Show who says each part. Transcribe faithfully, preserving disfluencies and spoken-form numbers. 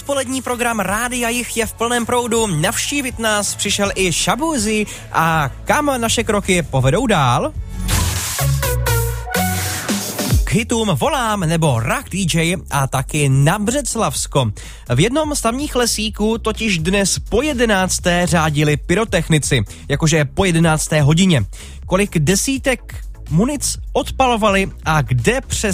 Speaker 1: Dopolední program Rádia Jich je v plném proudu. Navštívit nás přišel i Shaboozey a kam naše kroky povedou dál? K hitům Volám nebo Rock D J a taky na Břeclavsko. V jednom z tamních lesíků totiž dnes po jedenácté řádili pyrotechnici, jakože po jedenácté hodině. Kolik desítek munic odpalovali a kde přes